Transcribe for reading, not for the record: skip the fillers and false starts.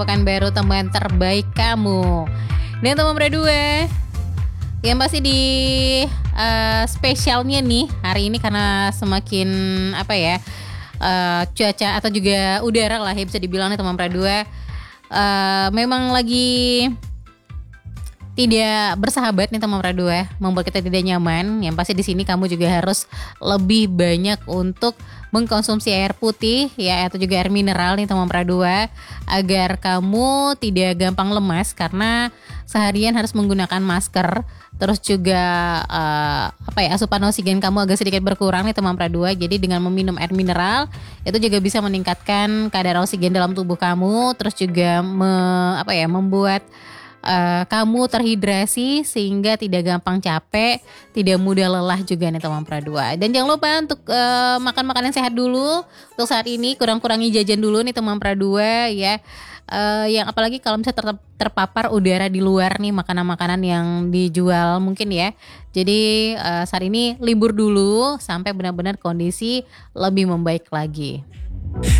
Pekanbaru teman terbaik kamu. Dan teman berdua, yang pasti di spesialnya nih hari ini karena semakin cuaca atau juga udara lah ya bisa dibilang nih teman berdua, memang lagi tidak bersahabat nih teman berdua, membuat kita tidak nyaman. Yang pasti di sini kamu juga harus lebih banyak untuk mengkonsumsi air putih ya atau juga air mineral nih teman berdua, agar kamu tidak gampang lemas karena seharian harus menggunakan masker. Terus juga asupan oksigen kamu agak sedikit berkurang nih teman berdua. Jadi dengan meminum air mineral itu juga bisa meningkatkan kadar oksigen dalam tubuh kamu. Terus juga membuat kamu terhidrasi sehingga tidak gampang capek, tidak mudah lelah juga nih teman pradua. Dan jangan lupa untuk makan makanan sehat dulu. Untuk saat ini kurang-kurangi jajan dulu nih teman pradua ya. Yang apalagi kalau misalnya terpapar udara di luar nih, makanan-makanan yang dijual mungkin ya. Jadi saat ini libur dulu sampai benar-benar kondisi lebih membaik lagi.